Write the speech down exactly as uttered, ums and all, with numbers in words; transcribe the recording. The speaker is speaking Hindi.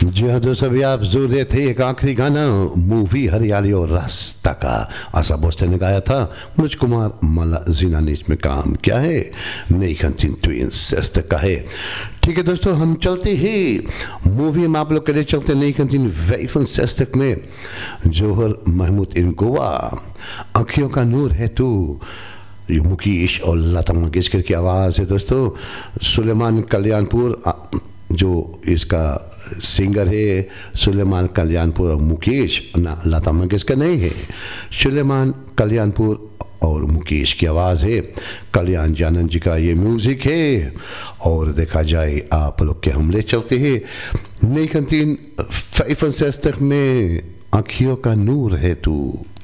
जी हाँ दोस्तों, अभी आप जो रहे थे एक आखिरी गाना मूवी हरियाली और रास्ता का आशा भोसले ने गाया था। मनोज कुमार माला जीना ने इसमें काम किया है। नई कंटिन ट्विंस का है। ठीक है दोस्तों, हम चलते ही मूवी में आप लोग के लिए चलते नई कंटिन वेफन सेस्तक में जोहर महमूद इन गोवा आँखियों का नूर है तू, ये मुकेश और लता मंगेशकर की आवाज़ है दोस्तों। सुलेमान कल्याणपुर जो इसका सिंगर है, सुलेमान कल्याणपुर और मुकेश ना, लता मंगेशकर नहीं है, सुलेमान कल्याणपुर और मुकेश की आवाज़ है। कल्याण जानन जी का ये म्यूज़िक है। और देखा जाए आप लोग के हमले चलते हैं नई कंटीन फैफन से तक में आँखियों का नूर है तू।